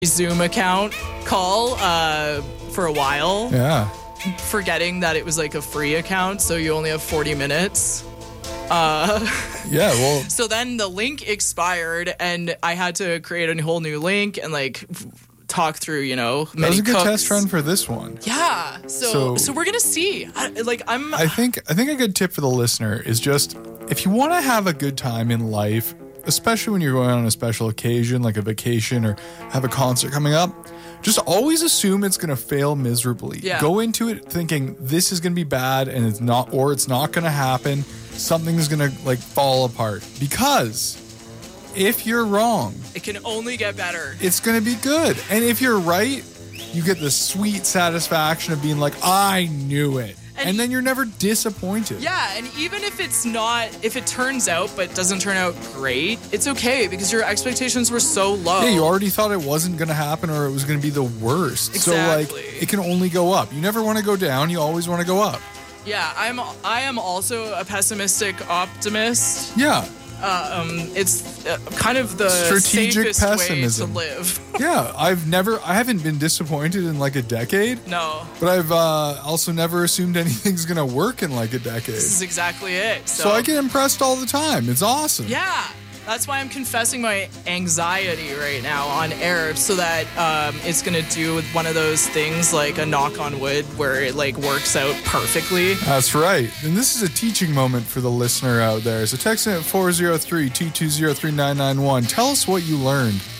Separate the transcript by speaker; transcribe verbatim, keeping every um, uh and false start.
Speaker 1: Zoom account call uh, for a while.
Speaker 2: Yeah.
Speaker 1: Forgetting that it was like a free account, so you only have forty minutes. Uh,
Speaker 2: yeah, well.
Speaker 1: So then the link expired, and I had to create a whole new link and like talk through, you know,
Speaker 2: that was a good
Speaker 1: cooks.
Speaker 2: test run for this one.
Speaker 1: Yeah. So so, so we're gonna see. I, like I'm.
Speaker 2: I think I think a good tip for the listener is just if you want to have a good time in life, especially when you're going on a special occasion like a vacation or have a concert coming up. Just always assume it's going to fail miserably.
Speaker 1: Yeah.
Speaker 2: Go into it thinking this is going to be bad and it's not, or it's not going to happen. Something's going to like fall apart. Because if you're wrong,
Speaker 1: it can only get better.
Speaker 2: It's going to be good. And if you're right, you get the sweet satisfaction of being like, I knew it. And, and then you're never disappointed.
Speaker 1: Yeah, and even if it's not, if it turns out but doesn't turn out great, it's okay because your expectations were so low.
Speaker 2: Yeah, you already thought it wasn't going to happen or it was going to be the worst.
Speaker 1: Exactly.
Speaker 2: So, like, it can only go up. You never want to go down. You always want to go up.
Speaker 1: Yeah, I'm. I am also a pessimistic optimist.
Speaker 2: Yeah.
Speaker 1: Uh, um, it's uh, kind of the
Speaker 2: strategic
Speaker 1: safest
Speaker 2: pessimism.
Speaker 1: way to live.
Speaker 2: Yeah, I've never, I haven't been disappointed in like a decade.
Speaker 1: No.
Speaker 2: But I've uh, also never assumed anything's going to work in like a decade.
Speaker 1: This is exactly it. So,
Speaker 2: so I get impressed all the time. It's awesome.
Speaker 1: Yeah. That's why I'm confessing my anxiety right now on air so that um, it's going to do one of those things like a knock on wood where it like works out perfectly.
Speaker 2: That's right. And this is a teaching moment for the listener out there. So text in at four oh three, two two zero, three nine nine one. Tell us what you learned